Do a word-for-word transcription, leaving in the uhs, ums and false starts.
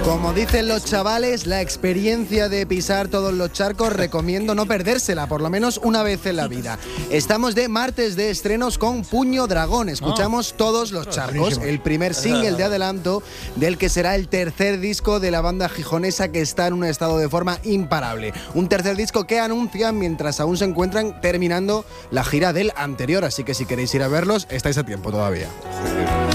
Como dicen los chavales, la experiencia de pisar todos los charcos recomiendo no perdérsela, por lo menos una vez en la vida. Estamos de martes de estrenos con Puño Dragón. Escuchamos Todos los Charcos, el primer single de adelanto del que será el tercer disco de la banda gijonesa, que está en un estado de forma imparable. Un tercer disco que anuncian mientras aún se encuentran terminando la gira del anterior, así que si queréis ir a verlos, estáis a tiempo todavía.